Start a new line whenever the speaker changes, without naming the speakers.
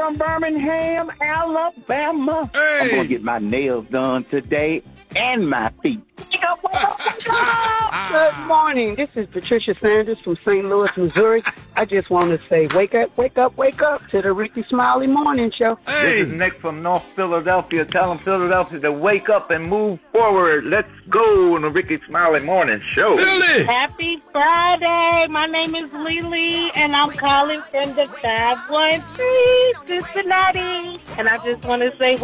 from Birmingham, Alabama.
Hey.
I'm going to get my nails done today and my feet. Wake up, wake up, wake up.
Good morning. This is Patricia Sanders from St. Louis, Missouri. I just want to say, wake up, wake up, wake up to the Ricky Smiley Morning Show.
Hey.
This is Nick from North Philadelphia, telling Philadelphia to wake up and move forward. Let's go on the Ricky Smiley Morning Show.
Billy.
Happy Friday. My name is Lily, and I'm calling from the 513 Cincinnati. And I just want to say